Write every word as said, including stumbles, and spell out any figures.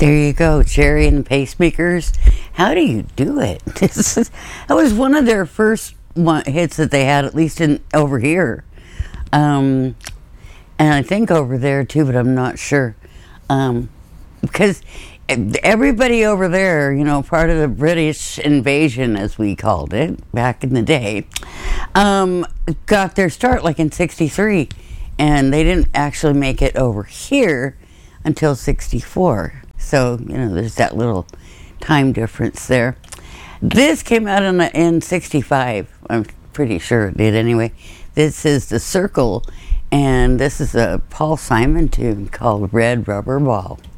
There you go, Cherry and the Pacemakers. How do you do it? This is, that was one of their first one, hits that they had, at least in over here. Um, and I think over there too, but I'm not sure. Um, because everybody over there, you know, part of the British invasion, as we called it back in the day, um, got their start like in sixty-three. And they didn't actually make it over here until sixty-four. So, you know, there's that little time difference there. This came out in, in sixty-five. I'm pretty sure it did anyway. This is The Circle, and this is a Paul Simon tune called Red Rubber Ball.